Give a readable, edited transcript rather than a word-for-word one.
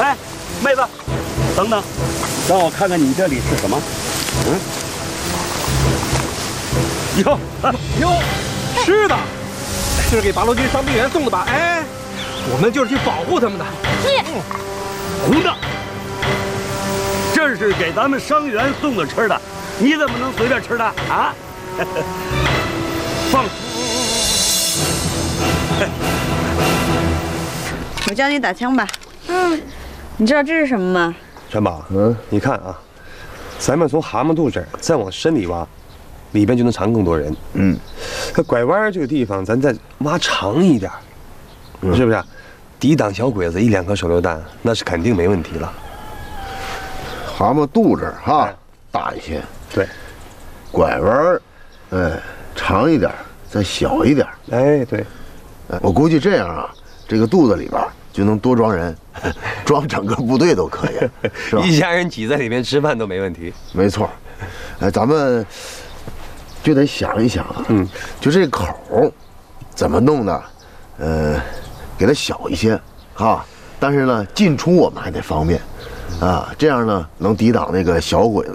哎，妹子，等等，让我看看你这里是什么？哟哟，吃的，是给八路军伤病员送的吧？哎，我们就是去保护他们的。 胡闹！这是给咱们伤员送的吃的，你怎么能随便吃的啊？放！ 我教你打枪吧。你知道这是什么吗？ 元宝，你看啊，咱们从蛤蟆肚这儿再往深里挖，里边就能藏更多人。这拐弯这个地方，咱再挖长一点，是不是？抵挡小鬼子1、2颗手榴弹，那是肯定没问题了。 蛤蟆肚这儿哈大一些， 对， 拐弯长一点，再小一点。 哎，对， 我估计这样啊，这个肚子里边就能多装人，装整个部队都可以，是吧？ 一家人挤在里面吃饭都没问题。 没错，咱们就得想一想啊，就这口怎么弄呢？给它小一些啊，但是呢，进出我们还得方便啊，这样呢能抵挡那个小鬼子